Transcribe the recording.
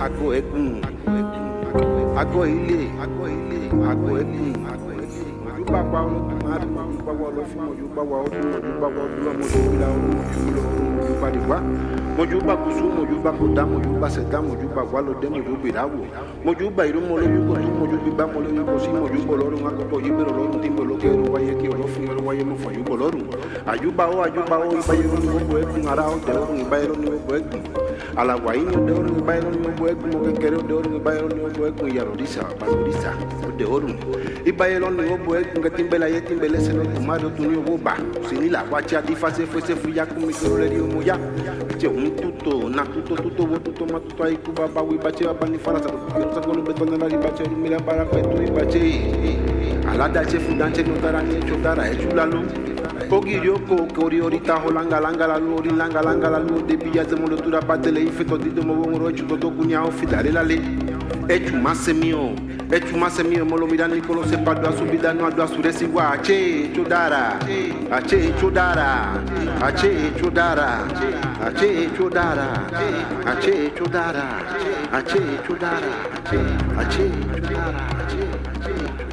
ago ekun ago ilé ojúbà pa olódùmarè ojúbà wa olófin ojúbà wa ọdún ojúbà wa ọdún lọmọdé ìlà ọdún ojúbà dìgbà mojúbà kùsù mojúbà kòdá mojúbà sẹdá mojúbà wà lọdẹ mojúbà ìdáwò mojúbà ìrúmọ lójú kò tún mojúbà mọ lójú kò sí mojúbà lọ́rùn akọkọ yìí bẹ̀rẹ̀ lọ́rùn tí mo lókè ẹrù wáyé kí ọlọfin ẹrù wáyé mo fà yúbọ lọ́rùn àjúbà ó ìbáyé lónìí gbogbo ẹkùn ara ọdẹ ọrùn ìbáyé lónìí gbogbo ẹkùn alàgbà yìí ní ọdẹ ọrùn ìbáyé lónìí gbogbo ẹkùn mo kékeré ọdẹ ọrùn ìbáyé lónìí gbogbo ẹkùn ìyàrọdísà balòdísà ọdẹ ọrùn ìbáyé lónìí gbogbo ẹkùn kẹtìmbẹlẹ ayé tìmbẹlẹ sẹlẹ tòmádọ tó ní owó bá sínú làwájá adífàṣẹ fẹsẹ fúyà kúmi tó rẹrí ọmọ yá tí òun tútò na tútò wo tútò má tútò àyíkú bàbá wo ìbàjẹ bàbá ní farasa sọgbọn bẹ tọ́nà lárí ìbàjẹ ọdún mílíọ̀nù bára pẹ̀ tó ìbàjẹ aládàjẹ fúdàjẹ ní ọ̀dára ní ẹ̀jọ̀ dára ẹ̀jú lálọ́ ogiri oko kori orita ho langa la lu ori langa la lu de biya zemolo tura patele ifeto di domo wongoro echu to kunya o fidare lale echu masemio molo midani kolo se padwa subida no adwa suresi wa ache chodara ache chodara ache chodara ache chodara ache chodara ache chodara ache chodara